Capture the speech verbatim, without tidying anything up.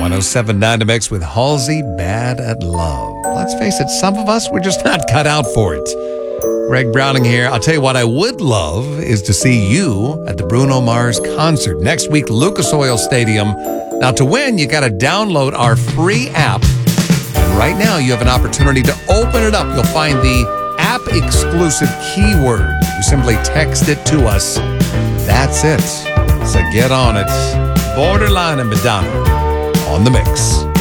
one oh seven point nine to Mix with Halsey, Bad at Love. Let's face it, some of us, we're just not cut out for it. Greg Browning here. I'll tell you what I would love is to see you at the Bruno Mars concert next week, Lucas Oil Stadium. Now, to win, you got to download our free app. And right now, you have an opportunity to open it up. You'll find the app-exclusive keyword. You simply text it to us. That's it. So get on it. Borderline and Madonna on the mix.